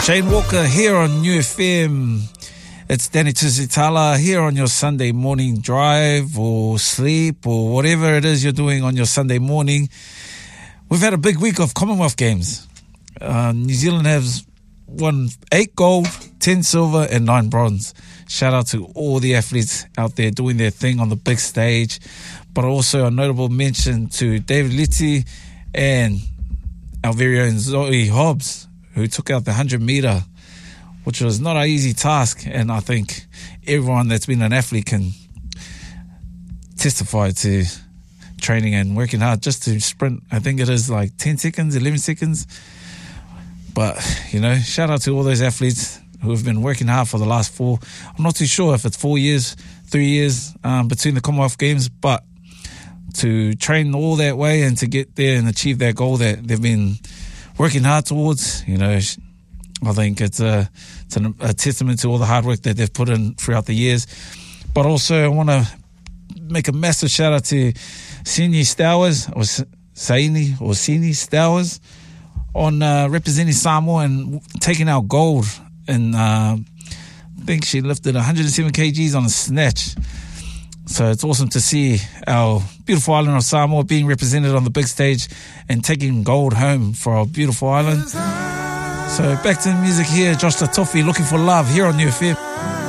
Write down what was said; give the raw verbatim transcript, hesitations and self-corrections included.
Shane Walker here on New F M. It's Danny Tusitala here on your Sunday morning drive or sleep or whatever it is you're doing on your Sunday morning. We've had a big week of Commonwealth Games. Uh, New Zealand has won eight gold, ten silver and nine bronze. Shout out to all the athletes out there doing their thing on the big stage. But also a notable mention to David Litty and our very own Zoe Hobbs, who took out the one hundred metre, which was not an easy task. And I think everyone that's been an athlete can testify to training and working hard just to sprint. I think it is like ten seconds, eleven seconds. But, you know, shout out to all those athletes who have been working hard for the last four. I'm not too sure if it's four years, three years um, between the Commonwealth Games, but to train all that way and to get there and achieve that goal that they've been working hard towards, you know, I think it's a, it's an, a testament to all the hard work that they've put in throughout the years. But also I want to make a massive shout out to Sini Stowers, or Saini, or Sini Stowers, on uh, representing Samoa and taking out gold. And uh, I think she lifted one hundred seven kilograms on a snatch. So it's awesome to see our beautiful island of Samoa being represented on the big stage and taking gold home for our beautiful island. So back to the music here. Josh Latofi, Looking for Love, here on New F M.